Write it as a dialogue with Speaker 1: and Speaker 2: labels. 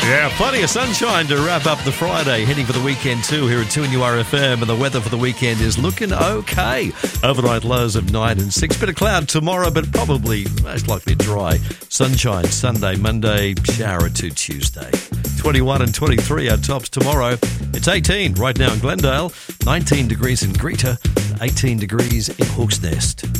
Speaker 1: Yeah, plenty of sunshine to wrap up the Friday. Heading for the weekend too here at 2NURFM, and the weather for the weekend is looking okay. Overnight lows of 9 and 6. Bit of cloud tomorrow, but probably most likely dry. Sunshine Sunday, Monday, shower or two Tuesday. 21 and 23 our tops tomorrow. It's 18 right now in Glendale, 19 degrees in Greta, 18 degrees in Hawk's Nest.